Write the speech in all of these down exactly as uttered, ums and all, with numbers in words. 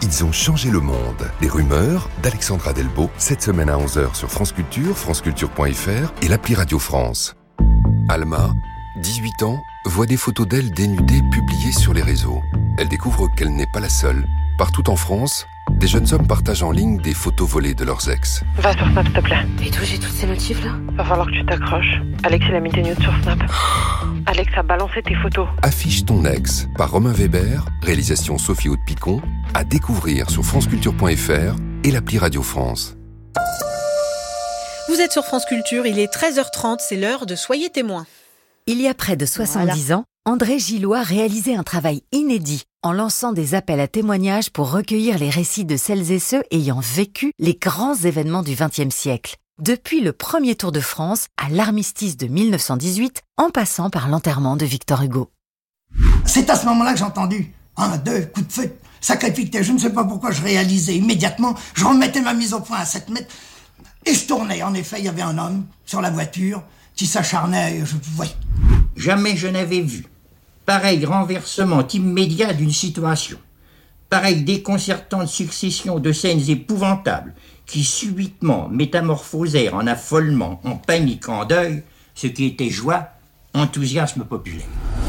Ils ont changé le monde. Les rumeurs d'Alexandra Delbo, cette semaine à onze heures sur France Culture, franceculture point f r et l'appli Radio France. Alma, dix-huit ans, voit des photos d'elle dénudée publiées sur les réseaux. Elle découvre qu'elle n'est pas la seule. Partout en France, des jeunes hommes partagent en ligne des photos volées de leurs ex. Va sur Snap, s'il te plaît. Et d'où j'ai tous ces motifs-là? Va falloir que tu t'accroches. Alex, il a mis tes nudes sur Snap. Alex a balancé tes photos. Affiche ton ex par Romain Weber, réalisation Sophie Haute-Picon, à découvrir sur franceculture point f r et l'appli Radio France. Vous êtes sur France Culture, il est treize heures trente, c'est l'heure de Soyez témoins. Il y a près de soixante-dix voilà. ans, André Gillois réalisait un travail inédit en lançant des appels à témoignages pour recueillir les récits de celles et ceux ayant vécu les grands événements du vingtième siècle. Depuis le premier Tour de France à l'armistice de mille neuf cent dix-huit, en passant par l'enterrement de Victor Hugo. C'est à ce moment-là que j'ai entendu un, deux, coup de feu, sacrifié. Je ne sais pas pourquoi je réalisais immédiatement. Je remettais ma mise au point à sept mètres et je tournais. En effet, il y avait un homme sur la voiture qui s'acharnait. Je... Ouais. Jamais je n'avais vu pareil renversement immédiat d'une situation, pareille déconcertante succession de scènes épouvantables qui subitement métamorphosèrent en affolement, en panique, en deuil, ce qui était joie, enthousiasme populaire.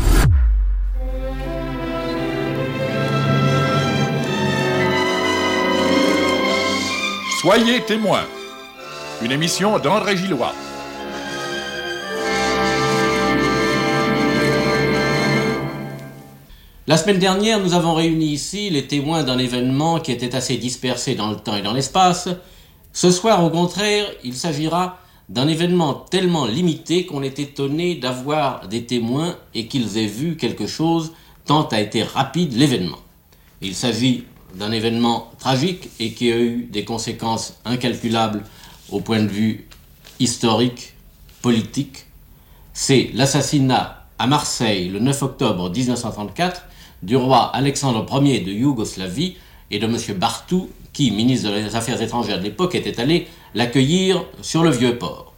Soyez témoins, une émission d'André Gillois. La semaine dernière, nous avons réuni ici les témoins d'un événement qui était assez dispersé dans le temps et dans l'espace. Ce soir, au contraire, il s'agira d'un événement tellement limité qu'on est étonné d'avoir des témoins et qu'ils aient vu quelque chose tant a été rapide l'événement. Il s'agit d'un événement tragique et qui a eu des conséquences incalculables au point de vue historique, politique. C'est l'assassinat à Marseille le neuf octobre dix-neuf cent trente-quatre du roi Alexandre Ier de Yougoslavie et de M. Bartou, qui, ministre des Affaires étrangères de l'époque, était allé l'accueillir sur le Vieux-Port.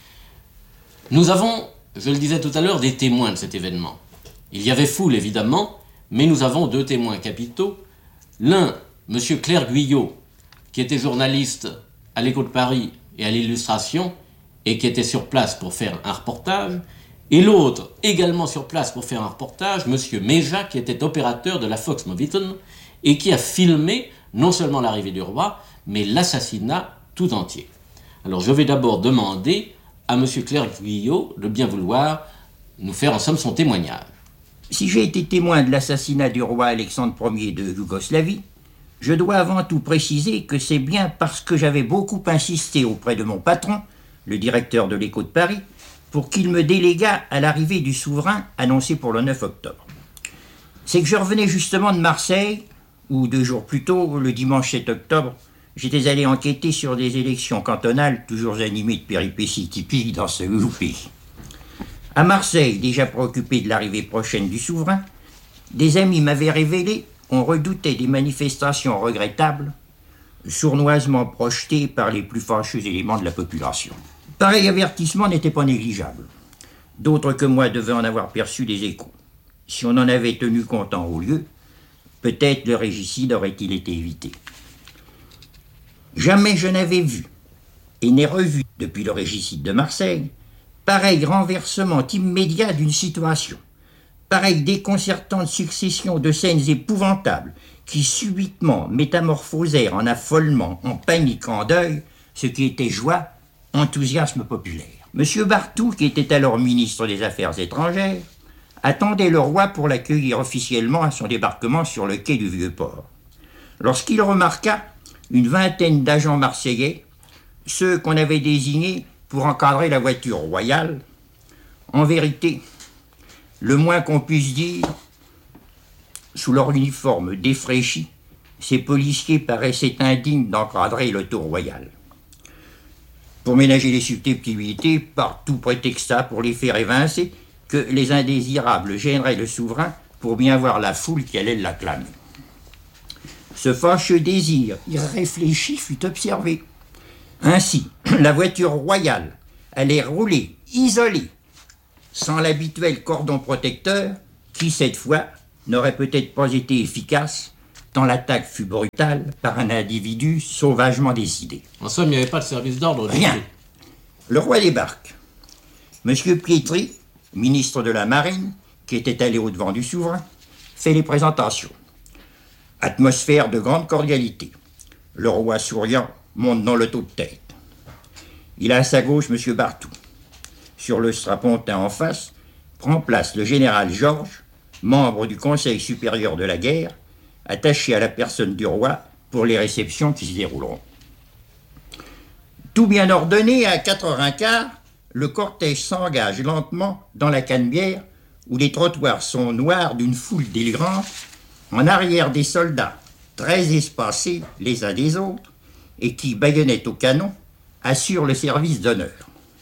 Nous avons, je le disais tout à l'heure, des témoins de cet événement. Il y avait foule, évidemment, mais nous avons deux témoins capitaux. L'un, M. Claire Guyot, qui était journaliste à l'Écho de Paris et à l'Illustration, et qui était sur place pour faire un reportage, et l'autre, également sur place pour faire un reportage, M. Méja, qui était opérateur de la Fox Moviton, et qui a filmé non seulement l'arrivée du roi, mais l'assassinat tout entier. Alors je vais d'abord demander à M. Claire Guyot de bien vouloir nous faire en somme son témoignage. Si j'ai été témoin de l'assassinat du roi Alexandre Ier de Yougoslavie, je dois avant tout préciser que c'est bien parce que j'avais beaucoup insisté auprès de mon patron, le directeur de l'Écho de Paris, pour qu'il me déléguât à l'arrivée du souverain annoncé pour le neuf octobre. C'est que je revenais justement de Marseille, où deux jours plus tôt, le dimanche sept octobre, j'étais allé enquêter sur des élections cantonales toujours animées de péripéties typiques dans ce pays. À Marseille, déjà préoccupé de l'arrivée prochaine du souverain, des amis m'avaient révélé qu'on redoutait des manifestations regrettables, sournoisement projetées par les plus fâcheux éléments de la population. Pareil avertissement n'était pas négligeable. D'autres que moi devaient en avoir perçu des échos. Si on en avait tenu compte en haut lieu, peut-être le régicide aurait-il été évité. Jamais je n'avais vu, et n'ai revu depuis le régicide de Marseille, pareil renversement immédiat d'une situation, pareille déconcertante succession de scènes épouvantables qui subitement métamorphosèrent en affolement, en panique, en deuil, ce qui était joie, enthousiasme populaire. Monsieur Bartou, qui était alors ministre des Affaires étrangères, attendait le roi pour l'accueillir officiellement à son débarquement sur le quai du Vieux-Port. Lorsqu'il remarqua une vingtaine d'agents marseillais, ceux qu'on avait désignés pour encadrer la voiture royale, en vérité, le moins qu'on puisse dire, sous leur uniforme défraîchi, ces policiers paraissaient indignes d'encadrer le tour royal. Pour ménager les susceptibilités, partout prétexta pour les faire évincer que les indésirables gêneraient le souverain pour bien voir la foule qui allait l'acclamer. Ce fâcheux désir irréfléchi fut observé. Ainsi, la voiture royale allait rouler isolée, sans l'habituel cordon protecteur, qui, cette fois, n'aurait peut-être pas été efficace tant l'attaque fut brutale par un individu sauvagement décidé. En somme, il n'y avait pas de service d'ordre. Rien. Le roi débarque. Monsieur Pietri, ministre de la Marine, qui était allé au-devant du souverain, fait les présentations. Atmosphère de grande cordialité. Le roi souriant monte dans le taux de tête. Il a à sa gauche monsieur Barthou. Sur le strapontin en face, prend place le général Georges, membre du Conseil supérieur de la guerre, attaché à la personne du roi pour les réceptions qui se dérouleront. Tout bien ordonné, à quatre heures quinze, le cortège s'engage lentement dans la Canebière, où les trottoirs sont noirs d'une foule délirante, en arrière des soldats, très espacés les uns des autres, et qui, baïonnettes au canon, assurent le service d'honneur.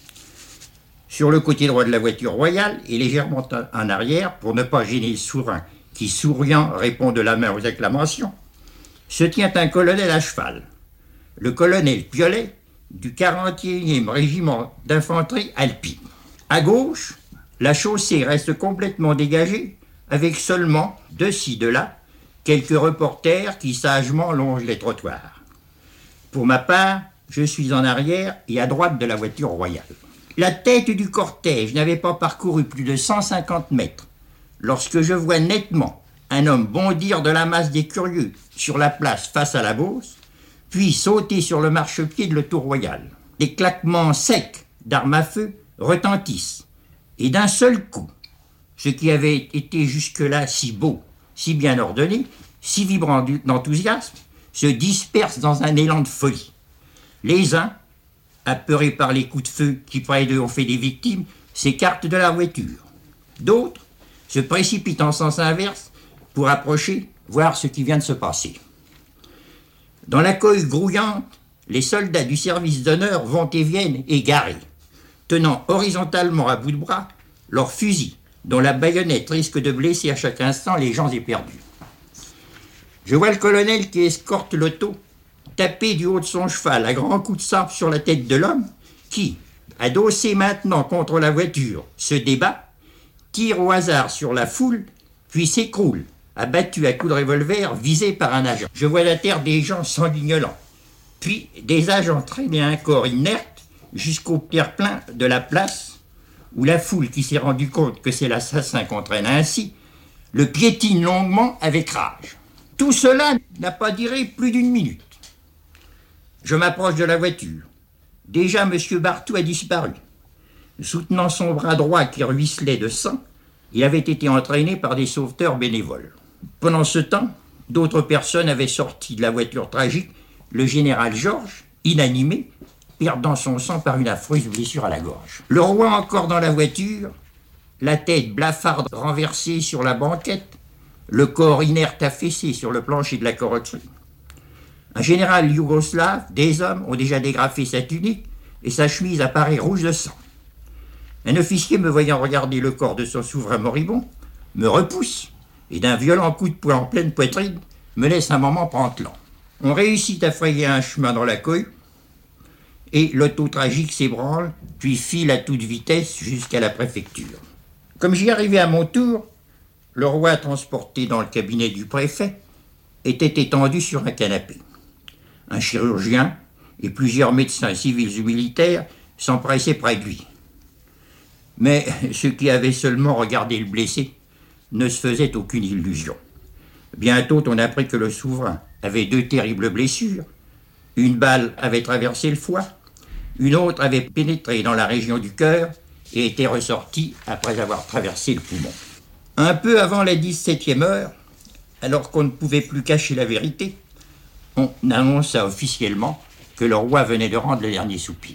Sur le côté droit de la voiture royale, et légèrement en arrière, pour ne pas gêner le souverain, qui, souriant, répond de la main aux acclamations, se tient un colonel à cheval, le colonel Piolet, du quarante-et-unième régiment d'infanterie alpine. À gauche, la chaussée reste complètement dégagée, avec seulement, de ci, de là, quelques reporters qui sagement longent les trottoirs. Pour ma part, je suis en arrière et à droite de la voiture royale. La tête du cortège n'avait pas parcouru plus de cent cinquante mètres, lorsque je vois nettement un homme bondir de la masse des curieux sur la place face à la Beauce, puis sauter sur le marchepied de l'auto royal. Des claquements secs d'armes à feu retentissent, et d'un seul coup, ce qui avait été jusque-là si beau, si bien ordonné, si vibrant d'enthousiasme, se disperse dans un élan de folie. Les uns, apeurés par les coups de feu qui près d'eux ont fait des victimes, s'écartent de la voiture. D'autres se précipitent en sens inverse pour approcher, voir ce qui vient de se passer. Dans la cohue grouillante, les soldats du service d'honneur vont et viennent égarés, tenant horizontalement à bout de bras leurs fusils, dont la baïonnette risque de blesser à chaque instant les gens éperdus. Je vois le colonel qui escorte l'auto taper du haut de son cheval à grands coups de sabre sur la tête de l'homme qui, adossé maintenant contre la voiture, se débat, tire au hasard sur la foule, puis s'écroule, abattu à coups de revolver, visé par un agent. Je vois la terre des gens sanguignolants, puis des agents traîner un corps inerte jusqu'au terre-plein de la place, où la foule qui s'est rendue compte que c'est l'assassin qu'on traîne ainsi, le piétine longuement avec rage. Tout cela n'a pas duré plus d'une minute. Je m'approche de la voiture. Déjà, M. Barthou a disparu. Soutenant son bras droit qui ruisselait de sang, il avait été entraîné par des sauveteurs bénévoles. Pendant ce temps, d'autres personnes avaient sorti de la voiture tragique le général Georges, inanimé, perdant son sang par une affreuse blessure à la gorge. Le roi encore dans la voiture, la tête blafarde renversée sur la banquette, le corps inerte affaissé sur le plancher de la carrosserie. Un général yougoslave, des hommes, ont déjà dégrafé sa tunique et sa chemise apparaît rouge de sang. Un officier, me voyant regarder le corps de son souverain moribond, me repousse et d'un violent coup de poing en pleine poitrine, me laisse un moment pantelant. On réussit à frayer un chemin dans la cohue et l'auto tragique s'ébranle, puis file à toute vitesse jusqu'à la préfecture. Comme j'y arrivais à mon tour, le roi, transporté dans le cabinet du préfet, était étendu sur un canapé. Un chirurgien et plusieurs médecins civils ou militaires s'empressaient près de lui. Mais ceux qui avaient seulement regardé le blessé ne se faisaient aucune illusion. Bientôt, on apprit que le souverain avait deux terribles blessures. Une balle avait traversé le foie, une autre avait pénétré dans la région du cœur et était ressortie après avoir traversé le poumon. Un peu avant la dix-septième heure, alors qu'on ne pouvait plus cacher la vérité, on annonça officiellement que le roi venait de rendre le dernier soupir.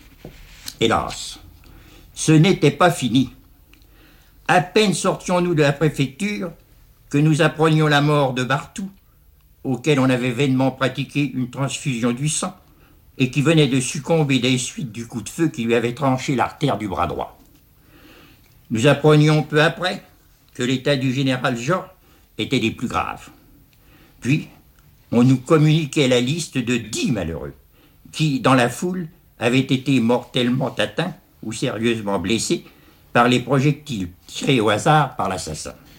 Hélas, ce n'était pas fini. À peine sortions-nous de la préfecture que nous apprenions la mort de Barthou, auquel on avait vainement pratiqué une transfusion du sang, et qui venait de succomber des suites du coup de feu qui lui avait tranché l'artère du bras droit. Nous apprenions peu après que l'état du général Georges était des plus graves. Puis, on nous communiquait la liste de dix malheureux qui, dans la foule, avaient été mortellement atteints ou sérieusement blessés par les projectiles tirés au hasard par l'assassin.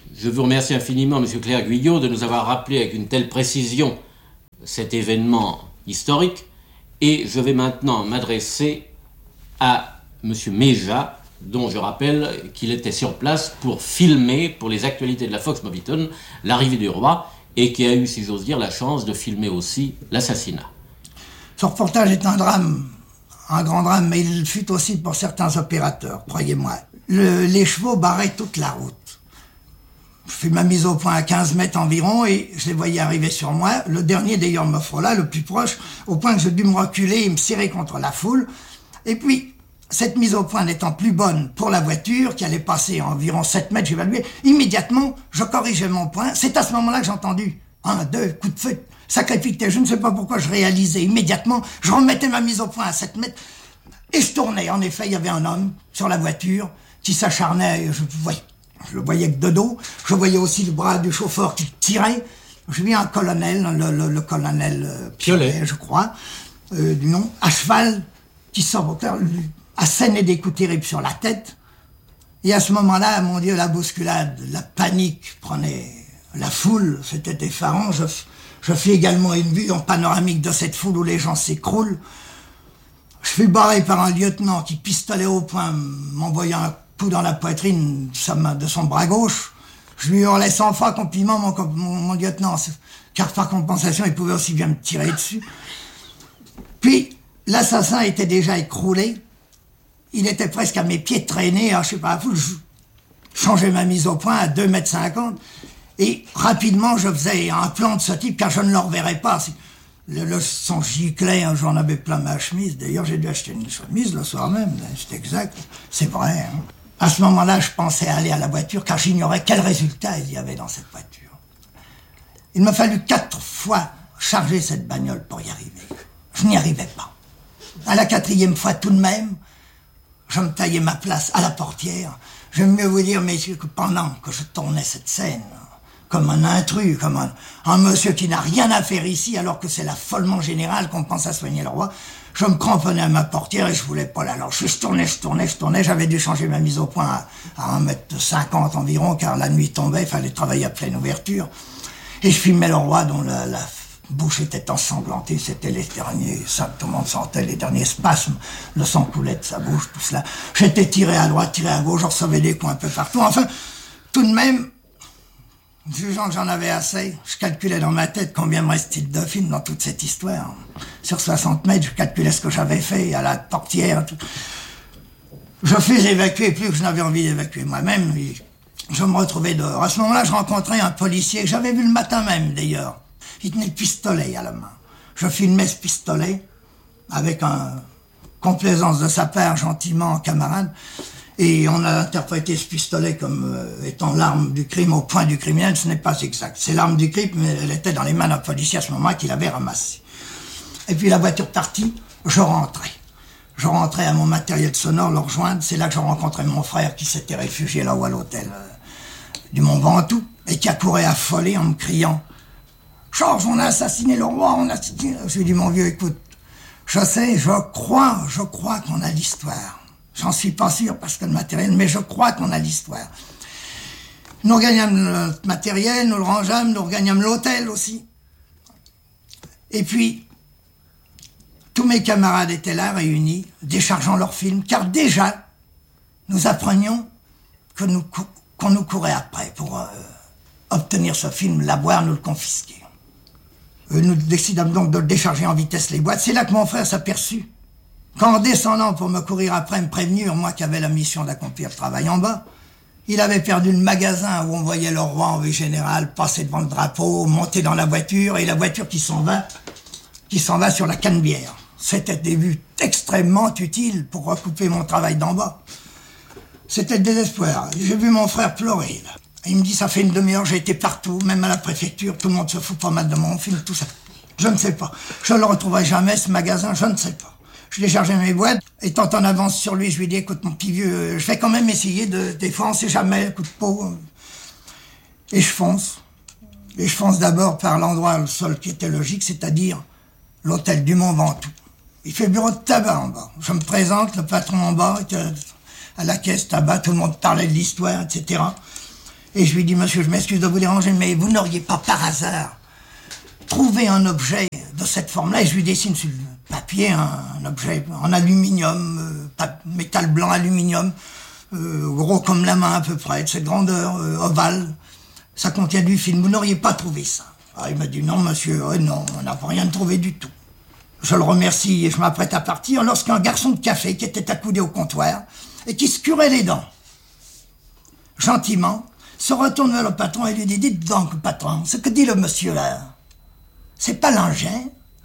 Je vous remercie infiniment, M. Clerc-Guyot, de nous avoir rappelé avec une telle précision cet événement historique. Et je vais maintenant m'adresser à M. Méja, dont je rappelle qu'il était sur place pour filmer, pour les actualités de la Fox Moviton, l'arrivée du roi, et qui a eu, si j'ose dire, la chance de filmer aussi l'assassinat. Ce reportage est un drame, un grand drame, mais il fut aussi pour certains opérateurs, croyez-moi. Le, les chevaux barraient toute la route. Je fais ma mise au point à quinze mètres environ et je les voyais arriver sur moi. Le dernier d'ailleurs me frôla, le plus proche, au point que j'ai dû me reculer et me serrer contre la foule. Et puis, cette mise au point n'étant plus bonne pour la voiture, qui allait passer à environ sept mètres, j'évaluais, immédiatement, je corrigeais mon point. C'est à ce moment-là que j'ai entendu un, deux, coups de feu, sacrifié. Je ne sais pas pourquoi je réalisais immédiatement. Je remettais ma mise au point à sept mètres et je tournais. En effet, il y avait un homme sur la voiture qui s'acharnait, je voyais. Je le voyais que de dos. Je voyais aussi le bras du chauffeur qui tirait. Je vis un colonel, le, le, le colonel euh, Piolet, je crois, euh, du nom, à cheval, qui sort assénait des coups terribles sur la tête. Et à ce moment-là, mon Dieu, la bousculade, la panique prenait la foule. C'était effarant. Je, je fis également une vue en panoramique de cette foule où les gens s'écroulent. Je fus barré par un lieutenant qui, pistolet au poing, m'envoya un coup dans la poitrine de son bras gauche. Je lui hurlais cent fois compliment, mon, mon, mon lieutenant, car par compensation, il pouvait aussi bien me tirer dessus. Puis, l'assassin était déjà écroulé. Il était presque à mes pieds traînés. Alors, je sais pas, à foule, je changeais ma mise au point à deux mètres cinquante. Et rapidement, je faisais un plan de ce type, car je ne le reverrais pas. Le, le son giclait, hein, j'en avais plein ma chemise. D'ailleurs, j'ai dû acheter une chemise le soir même. C'est exact. C'est vrai. Hein. À ce moment-là, je pensais aller à la voiture, car j'ignorais quel résultat il y avait dans cette voiture. Il m'a fallu quatre fois charger cette bagnole pour y arriver. Je n'y arrivais pas. À la quatrième fois, tout de même, je me taillais ma place à la portière. J'aime mieux vous dire, messieurs, que pendant que je tournais cette scène, comme un intrus, comme un, un monsieur qui n'a rien à faire ici, alors que c'est l'affolement général qu'on pense à soigner le roi, je me cramponnais à ma portière et je voulais pas la lâcher. Je tournais, je tournais, je tournais. J'avais dû changer ma mise au point à, à un mètre cinquante environ, car la nuit tombait, il fallait travailler à pleine ouverture. Et je filmais le roi dont la, la bouche était ensanglantée. C'était les derniers symptômes, on sentait les derniers spasmes. Le sang coulait de sa bouche, tout cela. J'étais tiré à droite, tiré à gauche, je recevais des coups un peu partout. Enfin, tout de même, jugeant que j'en avais assez, je calculais dans ma tête combien me restait de films dans toute cette histoire. Sur soixante mètres, je calculais ce que j'avais fait à la portière. Tout. Je fus évacuer, plus que je n'avais envie d'évacuer moi-même. Je me retrouvais dehors. À ce moment-là, je rencontrais un policier que j'avais vu le matin même, d'ailleurs. Il tenait le pistolet à la main. Je filmais ce pistolet avec un complaisance de sa part, gentiment, camarade. Et on a interprété ce pistolet comme euh, étant l'arme du crime au point du criminel. Ce n'est pas exact. C'est l'arme du crime, mais elle était dans les mains d'un policier à ce moment qui l'avait ramassée. Et puis la voiture partie, je rentrais. Je rentrais à mon matériel sonore, le rejoindre. C'est là que je rencontrais mon frère qui s'était réfugié là-haut à l'hôtel euh, du Mont Ventoux et qui accourait affolé en me criant « Georges, on a assassiné le roi, on a assassiné... » Je lui ai dit « Mon vieux, écoute, je sais, je crois, je crois qu'on a l'histoire. J'en suis pas sûr parce que le matériel, mais je crois qu'on a l'histoire. » Nous regagnâmes le matériel, nous le rangeâmes, nous regagnâmes l'hôtel aussi. Et puis, tous mes camarades étaient là, réunis, déchargeant leurs films, car déjà, nous apprenions que nous, qu'on nous courait après pour euh, obtenir ce film, l'avoir, nous le confisquer. Euh, nous décidâmes donc de le décharger en vitesse les boîtes. C'est là que mon frère s'aperçut qu'en descendant pour me courir après, me prévenir, moi qui avais la mission d'accomplir le travail en bas, il avait perdu le magasin où on voyait le roi en vue générale passer devant le drapeau, monter dans la voiture, et la voiture qui s'en va, qui s'en va sur la Canebière. C'était des vues extrêmement utiles pour recouper mon travail d'en bas. C'était le désespoir. J'ai vu mon frère pleurer, là. Il me dit, ça fait une demi-heure, j'ai été partout, même à la préfecture, tout le monde se fout pas mal de mon film, tout ça. Je ne sais pas. Je ne le retrouverai jamais, ce magasin, je ne sais pas. Je déchargeais mes boîtes, étant en avance sur lui, je lui dis, écoute mon petit vieux, je vais quand même essayer de, des fois on sait jamais, coup de peau. Et je fonce. Et je fonce d'abord par l'endroit, le seul qui était logique, c'est-à-dire l'hôtel du Mont Ventoux. Il fait bureau de tabac en bas. Je me présente, le patron en bas, était à la caisse tabac, tout le monde parlait de l'histoire, et cetera. Et je lui dis, monsieur, je m'excuse de vous déranger, mais vous n'auriez pas par hasard trouvé un objet de cette forme-là? Et je lui dessine sur le papier un, un objet en aluminium, euh, métal blanc aluminium, euh, gros comme la main à peu près, de cette grandeur, euh, ovale. Ça contient du film, vous n'auriez pas trouvé ça? Ah, il m'a dit, non monsieur, euh, non, on n'a rien trouvé du tout. Je le remercie et je m'apprête à partir lorsqu'un garçon de café qui était accoudé au comptoir et qui se curait les dents, gentiment, se retourne vers le patron et lui dit, dites donc, patron, ce que dit le monsieur là, c'est pas l'engin?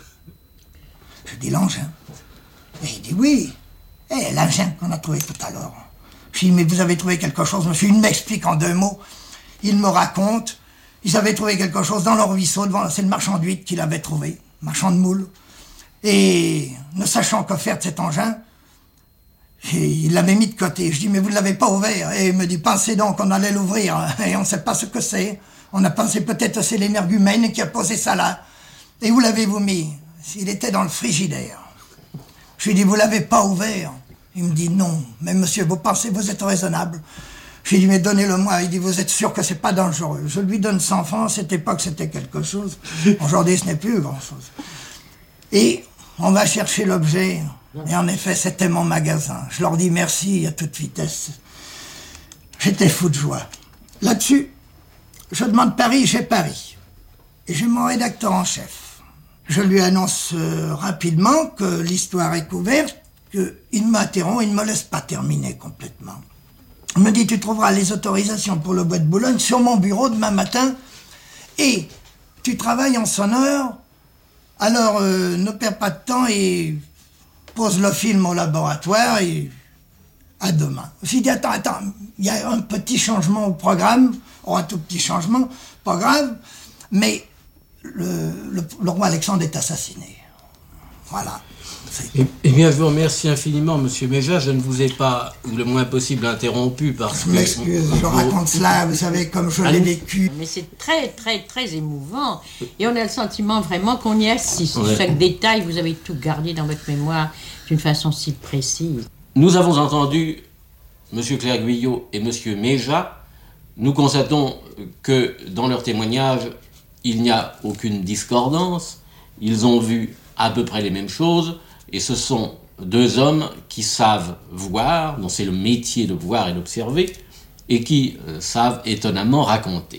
Je dis l'engin. Et il dit oui, eh, l'engin qu'on a trouvé tout à l'heure. Je dis, mais vous avez trouvé quelque chose, monsieur? Il m'explique en deux mots. Il me raconte, ils avaient trouvé quelque chose dans leur ruisseau, devant, c'est le marchand d'huîtres qui l'avait trouvé, marchand de moules. Et ne sachant que faire de cet engin, il l'avait mis de côté. Je dis, mais vous ne l'avez pas ouvert? Et il me dit, pensez donc qu'on allait l'ouvrir. Et on ne sait pas ce que c'est. On a pensé peut-être que c'est l'énergumène qui a posé ça là. Et où l'avez-vous mis? Il était dans le frigidaire. Je lui dis, vous l'avez pas ouvert? Il me dit, non. Mais monsieur, vous pensez, vous êtes raisonnable? Je lui dis, mais donnez-le-moi. Il dit, vous êtes sûr que c'est pas dangereux? Je lui donne cent francs. À cette époque, c'était quelque chose. Aujourd'hui, ce n'est plus grand-chose. Et on va chercher l'objet. Et en effet, c'était mon magasin. Je leur dis merci à toute vitesse. J'étais fou de joie. Là-dessus, je demande Paris chez Paris. Et j'ai mon rédacteur en chef. Je lui annonce euh, rapidement que l'histoire est couverte, qu'il m'interrompt, il ne me laisse pas terminer complètement. Il me dit, tu trouveras les autorisations pour le bois de Boulogne sur mon bureau demain matin, et tu travailles en sonneur, alors euh, ne perds pas de temps et pose le film au laboratoire, et à demain. J'ai dit, attends, attends, il y a un petit changement au programme, oh, un tout petit changement, pas grave, mais le, le, le roi Alexandre est assassiné. Voilà. Eh, eh bien, je vous remercie infiniment, monsieur Méja. Je ne vous ai pas, ou le moins possible, interrompu parce que... Je m'excuse, je raconte cela, vous savez, comme je l'ai vécu. Mais c'est très, très, très émouvant. Et on a le sentiment vraiment qu'on y assiste. Ouais. Chaque détail, vous avez tout gardé dans votre mémoire d'une façon si précise. Nous avons entendu monsieur Clerc-Guyot et monsieur Méja. Nous constatons que dans leur témoignage, il n'y a aucune discordance. Ils ont vu à peu près les mêmes choses. Et ce sont deux hommes qui savent voir, dont c'est le métier de voir et d'observer, et qui euh, savent étonnamment raconter.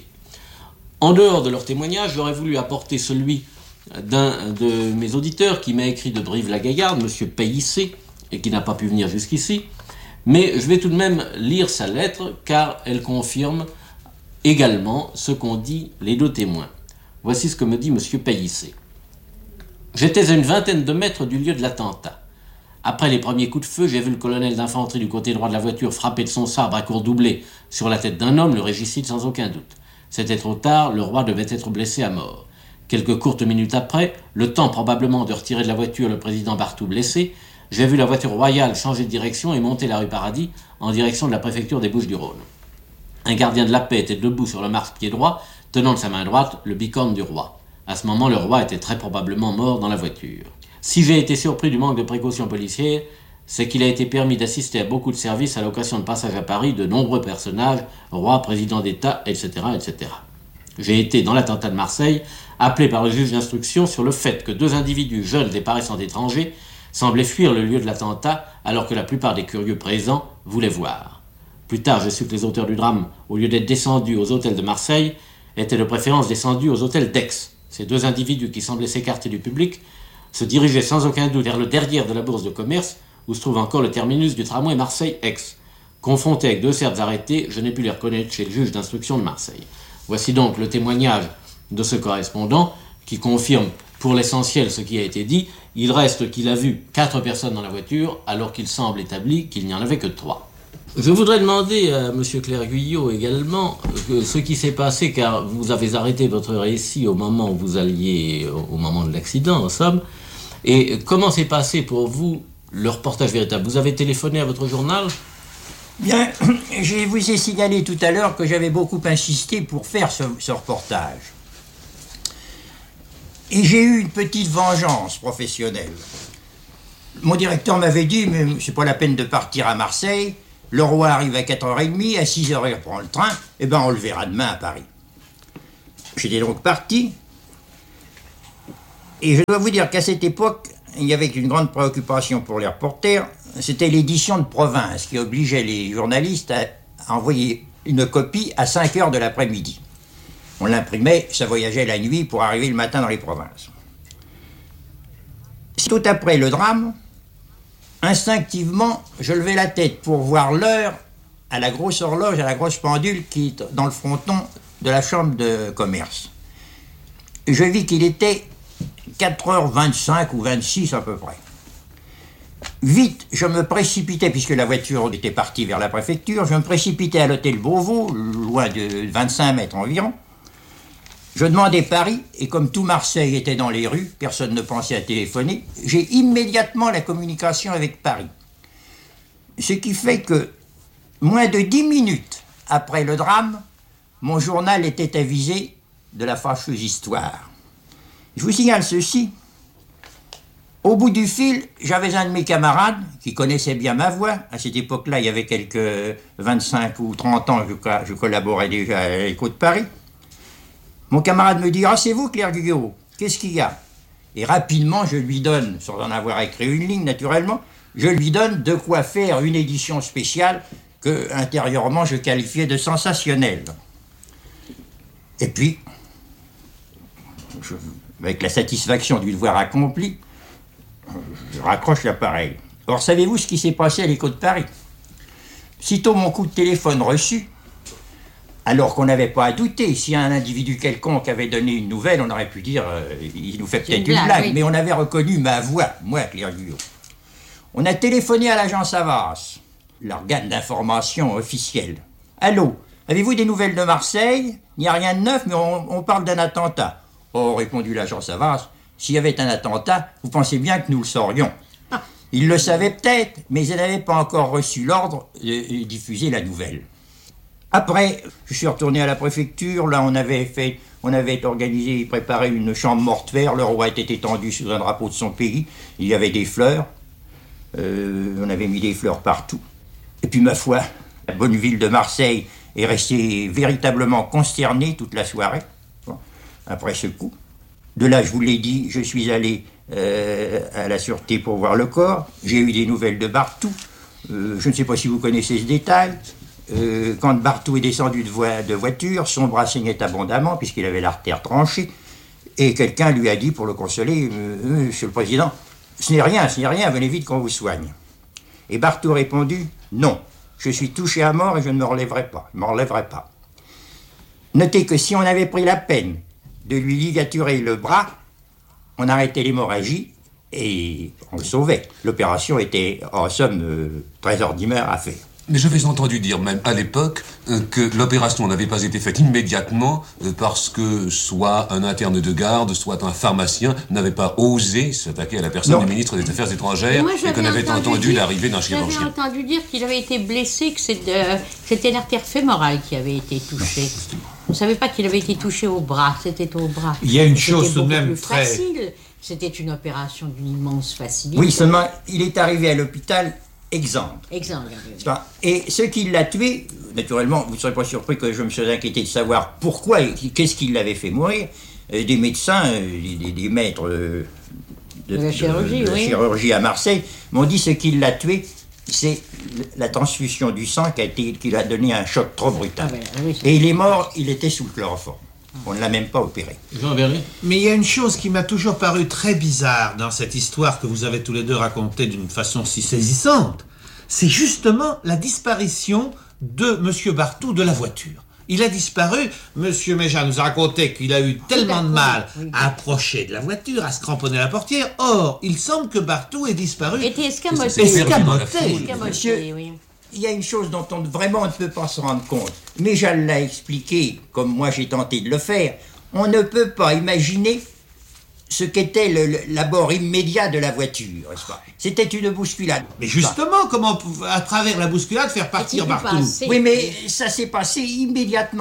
En dehors de leur témoignage, j'aurais voulu apporter celui d'un de mes auditeurs qui m'a écrit de Brive-la-Gaillarde, M. Payissé, et qui n'a pas pu venir jusqu'ici. Mais je vais tout de même lire sa lettre, car elle confirme également ce qu'ont dit les deux témoins. Voici ce que me dit M. Payissé. J'étais à une vingtaine de mètres du lieu de l'attentat. Après les premiers coups de feu, j'ai vu le colonel d'infanterie du côté droit de la voiture frapper de son sabre à court doublé sur la tête d'un homme, le régicide sans aucun doute. C'était trop tard, le roi devait être blessé à mort. Quelques courtes minutes après, le temps probablement de retirer de la voiture le président Barthou blessé, j'ai vu la voiture royale changer de direction et monter la rue Paradis en direction de la préfecture des Bouches-du-Rhône. Un gardien de la paix était debout sur le marche-pied droit, tenant de sa main droite le bicorne du roi. À ce moment, le roi était très probablement mort dans la voiture. Si j'ai été surpris du manque de précautions policières, c'est qu'il a été permis d'assister à beaucoup de services à l'occasion de passage à Paris de nombreux personnages, rois, présidents d'État, et cetera, et cetera. J'ai été, dans l'attentat de Marseille, appelé par le juge d'instruction sur le fait que deux individus jeunes et paraissant étrangers semblaient fuir le lieu de l'attentat alors que la plupart des curieux présents voulaient voir. Plus tard, je su que les auteurs du drame, au lieu d'être descendus aux hôtels de Marseille, étaient de préférence descendus aux hôtels d'Aix. Ces deux individus qui semblaient s'écarter du public se dirigeaient sans aucun doute vers le derrière de la bourse de commerce où se trouve encore le terminus du tramway Marseille-Aix. Confronté avec deux Serbes arrêtés, je n'ai pu les reconnaître chez le juge d'instruction de Marseille. Voici donc le témoignage de ce correspondant qui confirme pour l'essentiel ce qui a été dit. Il reste qu'il a vu quatre personnes dans la voiture alors qu'il semble établi qu'il n'y en avait que trois. Je voudrais demander à M. Clerc-Guyot également euh, ce qui s'est passé, car vous avez arrêté votre récit au moment où vous alliez, au moment de l'accident, en somme. Et comment s'est passé pour vous le reportage véritable? Vous avez téléphoné à votre journal? Bien, je vous ai signalé tout à l'heure que j'avais beaucoup insisté pour faire ce, ce reportage. Et j'ai eu une petite vengeance professionnelle. Mon directeur m'avait dit, mais c'est pas la peine de partir à Marseille, Le roi arrive à quatre heures trente, à six heures il reprend le train, et ben on le verra demain à Paris. J'étais donc parti, et je dois vous dire qu'à cette époque, il y avait une grande préoccupation pour les reporters, c'était l'édition de province qui obligeait les journalistes à envoyer une copie à cinq heures de l'après-midi. On l'imprimait, ça voyageait la nuit pour arriver le matin dans les provinces. Tout après le drame, instinctivement, je levai la tête pour voir l'heure à la grosse horloge, à la grosse pendule qui est dans le fronton de la chambre de commerce. Je vis qu'il était quatre heures vingt-cinq ou vingt-six à peu près. Vite, je me précipitais, puisque la voiture était partie vers la préfecture, je me précipitais à l'hôtel Beauvau, loin de vingt-cinq mètres environ. Je demandais Paris, et comme tout Marseille était dans les rues, personne ne pensait à téléphoner, j'ai immédiatement la communication avec Paris. Ce qui fait que, moins de dix minutes après le drame, mon journal était avisé de la fâcheuse histoire. Je vous signale ceci. Au bout du fil, j'avais un de mes camarades qui connaissait bien ma voix. À cette époque-là, il y avait quelques vingt-cinq ou trente ans, je, je collaborais déjà à l'Écho de Paris. Mon camarade me dit « Ah, c'est vous, Claire Guillot, qu'est-ce qu'il y a ?» Et rapidement, je lui donne, sans en avoir écrit une ligne naturellement, je lui donne de quoi faire une édition spéciale que, intérieurement, je qualifiais de sensationnelle. Et puis, je, avec la satisfaction du devoir accompli, je raccroche l'appareil. Or, savez-vous ce qui s'est passé à l'Écho de Paris? Sitôt mon coup de téléphone reçu, alors qu'on n'avait pas à douter, si un individu quelconque avait donné une nouvelle, on aurait pu dire, euh, il nous fait peut-être une blague, une blague oui. Mais on avait reconnu ma voix, moi, Claire Guillot. On a téléphoné à l'agence Havas, l'organe d'information officiel. Allô, avez-vous des nouvelles de Marseille? Il n'y a rien de neuf, mais on, on parle d'un attentat. Oh, répondit l'agence Havas, s'il y avait un attentat, vous pensez bien que nous le saurions. Ah. Ils le savaient peut-être, mais ils n'avaient pas encore reçu l'ordre de diffuser la nouvelle. Après, je suis retourné à la préfecture, là on avait fait, on avait organisé, préparé une chambre mortuaire, le roi était étendu sous un drapeau de son pays, il y avait des fleurs, euh, on avait mis des fleurs partout. Et puis ma foi, la bonne ville de Marseille est restée véritablement consternée toute la soirée, bon, après ce coup. De là, je vous l'ai dit, je suis allé euh, à la sûreté pour voir le corps, j'ai eu des nouvelles de Barthou, euh, je ne sais pas si vous connaissez ce détail. Euh, quand Barthou est descendu de, vo- de voiture, son bras saignait abondamment puisqu'il avait l'artère tranchée et quelqu'un lui a dit pour le consoler euh, « Monsieur le Président, ce n'est rien, ce n'est rien, venez vite qu'on vous soigne. » Et Barthou a répondu « Non, je suis touché à mort et je ne me relèverai pas, je ne me relèverai pas. » Notez que si on avait pris la peine de lui ligaturer le bras, on arrêtait l'hémorragie et on le sauvait. L'opération était en somme euh, très ordinaire à faire. Mais j'avais entendu dire même à l'époque euh, que l'opération n'avait pas été faite immédiatement euh, parce que soit un interne de garde, soit un pharmacien n'avait pas osé s'attaquer à la personne non. du ministre des Affaires étrangères moi, et qu'on avait entendu, entendu l'arrivée d'un chirurgien. J'avais entendu dire qu'il avait été blessé, que c'était, euh, c'était l'artère fémorale qui avait été touchée. On ne savait pas qu'il avait été touché au bras, c'était au bras. Il y a une c'était chose tout de même plus très... facile. C'était une opération d'une immense facilité. Oui, seulement il est arrivé à l'hôpital exempt. Exempt. Et ce qui l'a tué, naturellement, vous ne serez pas surpris que je me sois inquiété de savoir pourquoi et qu'est-ce qui l'avait fait mourir. Des médecins, des, des maîtres de, de la chirurgie, de, de oui. chirurgie à Marseille m'ont dit ce qui l'a tué, c'est la transfusion du sang qui a été, qui lui a donné un choc trop brutal. Ah ben, oui, et il est mort, il était sous le chloroforme. On ne l'a même pas opéré. Jean Berry. Mais il y a une chose qui m'a toujours paru très bizarre dans cette histoire que vous avez tous les deux racontée d'une façon si saisissante. C'est justement la disparition de M. Barthou de la voiture. Il a disparu. M. Méja nous a raconté qu'il a eu tellement de mal à approcher de la voiture, à se cramponner à la portière. Or, il semble que Barthou ait disparu. Était escamoté. Escamoté. Escamoté, oui. Il y a une chose dont on vraiment ne peut pas se rendre compte. Méja l'a expliqué, comme moi j'ai tenté de le faire. On ne peut pas imaginer ce qu'était le, le, l'abord immédiat de la voiture, n'est-ce pas? C'était une bousculade. Mais justement, comment, à travers la bousculade, faire partir Barthou? Oui, mais ça s'est passé immédiatement.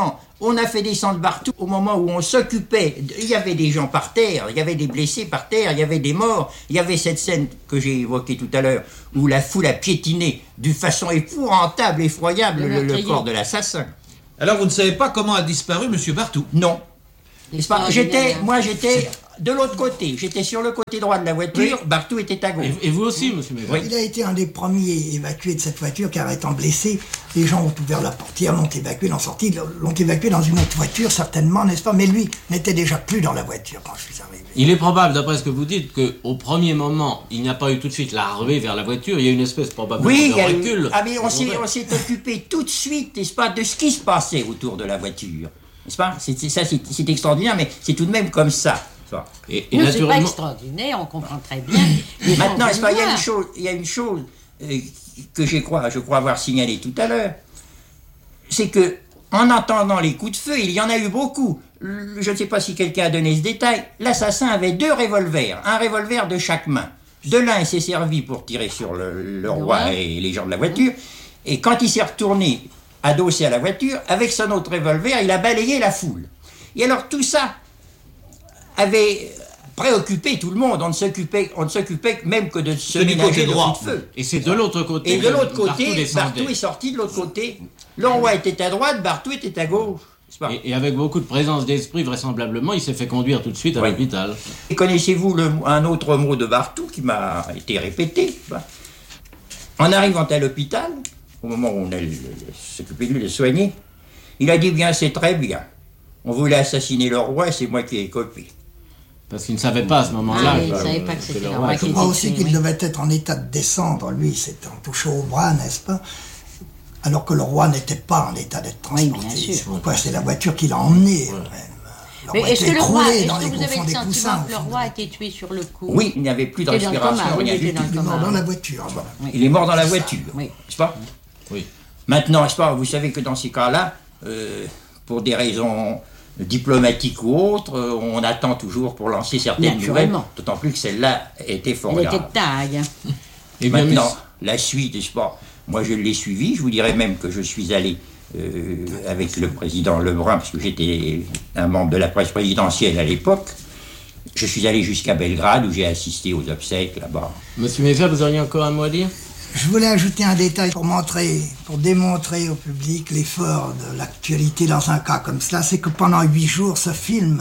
On a fait descendre Barthou au moment où on s'occupait. Il y avait des gens par terre, il y avait des blessés par terre, il y avait des morts. Il y avait cette scène que j'ai évoquée tout à l'heure, où la foule a piétiné d'une façon épouvantable, effroyable, le, le corps de l'assassin. Alors vous ne savez pas comment a disparu M. Barthou? Non. Pas, j'étais, moi j'étais de l'autre côté, j'étais sur le côté droit de la voiture, oui. Barthou était à gauche. Et, et vous aussi, monsieur Mével? Oui. Il a été un des premiers évacués de cette voiture, car étant blessé, les gens ont ouvert la portière, l'ont évacué, l'ont sorti, l'ont évacué dans une autre voiture, certainement, n'est-ce pas? Mais lui n'était déjà plus dans la voiture quand je suis arrivé. Il est probable, d'après ce que vous dites, qu'au premier moment, il n'y a pas eu tout de suite la ruée vers la voiture, il y a une espèce probablement oui, de recul. Eu... Ah mais on s'est, on s'est occupé tout de suite, n'est-ce pas, de ce qui se passait autour de la voiture. N'est-ce pas? c'est, c'est, ça, c'est, c'est extraordinaire, mais c'est tout de même comme ça. Et, et non, naturellement... c'est pas extraordinaire, on comprend très bien. Maintenant, n'est-ce pas, il y a une chose, il y a une chose euh, que je crois, je crois avoir signalé tout à l'heure, c'est que en entendant les coups de feu, il y en a eu beaucoup. Je ne sais pas si quelqu'un a donné ce détail. L'assassin avait deux revolvers, un revolver de chaque main. De l'un, il s'est servi pour tirer sur le, le roi et les gens de la voiture. Et quand il s'est retourné, adossé à la voiture, avec son autre revolver, il a balayé la foule. Et alors tout ça avait préoccupé tout le monde. On ne s'occupait, on ne s'occupait même que de se ménager de coups de feu. Et c'est de l'autre côté. Et de l'autre côté, Barthou est sorti de l'autre côté. Le roi était à droite, Barthou était à gauche. Et, et avec beaucoup de présence d'esprit, vraisemblablement, il s'est fait conduire tout de suite à oui. l'hôpital. Et connaissez-vous le, un autre mot de Barthou qui m'a été répété? En arrivant à l'hôpital, au moment où on a s'occupé de lui, de le soigner, il a dit bien, c'est très bien. On voulait assassiner le roi, c'est moi qui ai copié. Parce qu'il ne savait pas à ce moment-là. Ah, il ne savait pas que c'était le roi qui était. Je crois aussi qu'il devait être en état de descendre, lui, c'était en touché au bras, n'est-ce pas? Alors que le roi n'était pas en état d'être transporté. Oui, bien sûr. Pourquoi c'est la voiture qui l'a emmené. Ouais. Mais est-ce que le roi, est-ce que vous avez le sentiment poussins, que le roi a été tué sur le coup? Oui, il n'y avait plus de respiration, rien du tout. Il est mort dans la voiture. Oui. Il est mort dans la voiture, oui. n'est-ce pas? Oui. Maintenant, n'est-ce pas, vous savez que dans ces cas-là, euh, pour des raisons diplomatiques ou autres, euh, on attend toujours pour lancer certaines nouvelles, d'autant plus que celle-là était fort grave. Elle était taille. Et maintenant, la suite, n'est-ce pas? Moi, je l'ai suivi, je vous dirais même que je suis allé euh, avec le président Lebrun, parce que j'étais un membre de la presse présidentielle à l'époque. Je suis allé jusqu'à Belgrade, où j'ai assisté aux obsèques là-bas. Monsieur Mével, vous auriez encore un mot à dire? Je voulais ajouter un détail pour montrer, pour démontrer au public l'effort de l'actualité dans un cas comme cela, c'est que pendant huit jours, ce film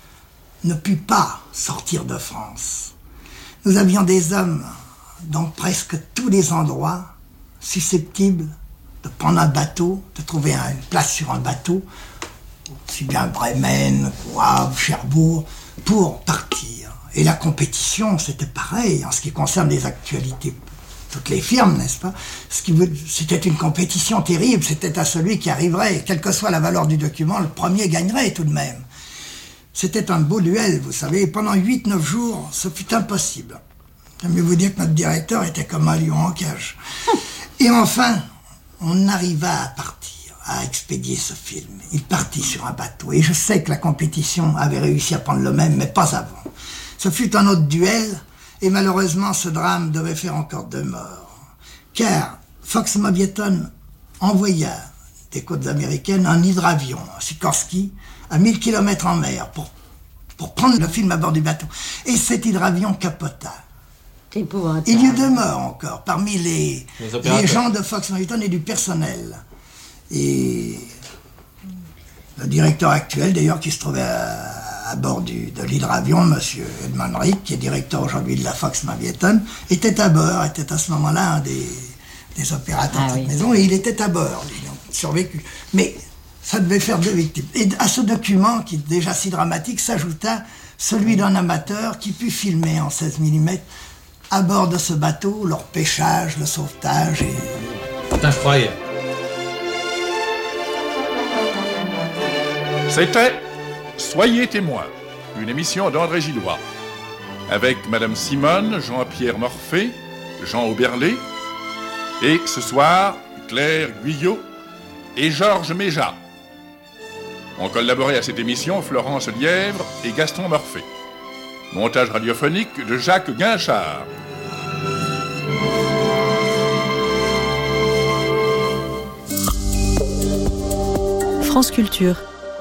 ne put pas sortir de France. Nous avions des hommes dans presque tous les endroits susceptibles de prendre un bateau, de trouver une place sur un bateau, aussi bien Bremen, Wavre, Cherbourg, pour partir. Et la compétition, c'était pareil en ce qui concerne les actualités. Toutes les firmes, n'est-ce pas? Ce qui, c'était une compétition terrible, c'était à celui qui arriverait, quelle que soit la valeur du document, le premier gagnerait tout de même. C'était un beau duel, vous savez, et pendant huit neuf jours, ce fut impossible. J'aime mieux vous dire que notre directeur était comme un lion en cage. Et enfin, on arriva à partir, à expédier ce film. Il partit sur un bateau, et je sais que la compétition avait réussi à prendre le même, mais pas avant. Ce fut un autre duel, et malheureusement, ce drame devait faire encore deux morts. Car Fox Mavieton envoya des côtes américaines un hydravion, un Sikorsky, à mille kilomètres en mer, pour, pour prendre le film à bord du bateau. Et cet hydravion capota. C'est épouvantable. Il y eut deux morts encore, parmi les, les, les gens de Fox Mavieton et du personnel. Et le directeur actuel, d'ailleurs, qui se trouvait à, à bord du, de l'hydravion, M. Edmond Rick, qui est directeur aujourd'hui de la Fox Mavieton, était à bord, était à ce moment-là un des, des opérateurs ah, de cette oui. maison, et il était à bord, il a survécu. Mais ça devait faire deux victimes. Et à ce document, qui est déjà si dramatique, s'ajouta celui d'un amateur qui put filmer en seize millimètres à bord de ce bateau, leur pêchage, le sauvetage et... C'est incroyable. C'était Soyez témoins, une émission d'André Gillois, avec Madame Simone, Jean-Pierre Morphée, Jean Auberlé, et ce soir, Claire Guyot et Georges Méjat. Ont collaboré à cette émission Florence Lièvre et Gaston Morphée. Montage radiophonique de Jacques Guinchard. France Culture.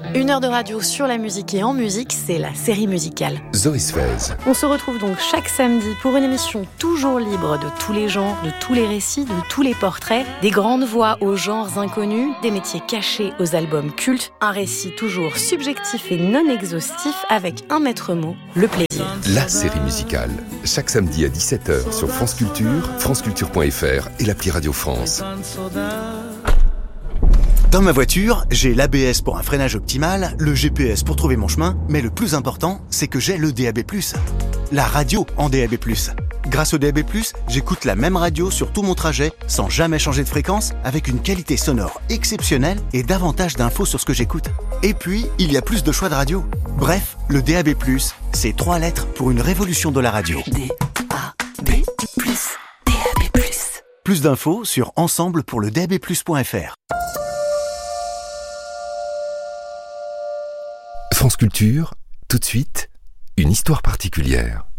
Une heure de radio sur la musique et en musique, c'est la série musicale. Zoé Sfez. On se retrouve donc chaque samedi pour une émission toujours libre de tous les genres, de tous les récits, de tous les portraits, des grandes voix aux genres inconnus, des métiers cachés aux albums cultes, un récit toujours subjectif et non exhaustif avec un maître mot, le plaisir. La série musicale, chaque samedi à dix-sept heures sur France Culture, franceculture point f r et l'appli Radio France. Dans ma voiture, j'ai l'A B S pour un freinage optimal, le G P S pour trouver mon chemin, mais le plus important, c'est que j'ai le D A B plus. La radio en D A B plus. Grâce au D A B plus, j'écoute la même radio sur tout mon trajet, sans jamais changer de fréquence, avec une qualité sonore exceptionnelle et davantage d'infos sur ce que j'écoute. Et puis, il y a plus de choix de radio. Bref, le D A B plus, c'est trois lettres pour une révolution de la radio. D A B plus, D A B plus. Plus d'infos sur ensemble pour le D A B plus point f r. France Culture, tout de suite, une histoire particulière.